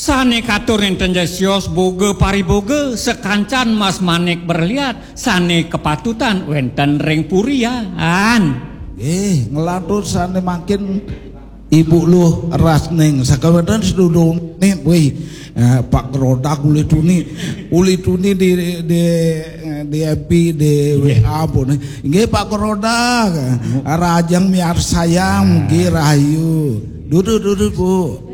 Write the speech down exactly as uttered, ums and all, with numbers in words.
Sane katur enten jasios boge pariboge sekancan Mas Manik berliat sane kepatutan wenten ring purian. Eh ngelatur sane makin ibu lu ras neng sakawedan sedudung nih weh eh, Pak Kerodak uli tuni uli tuni di di di M P di W A pun nggih Pak Kerodak rajang miar sayang nggih rahayu duduk duduk Bu.